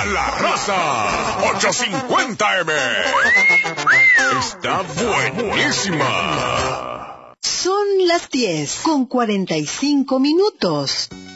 La Raza 850M. Está buenísima. Son las 10:45.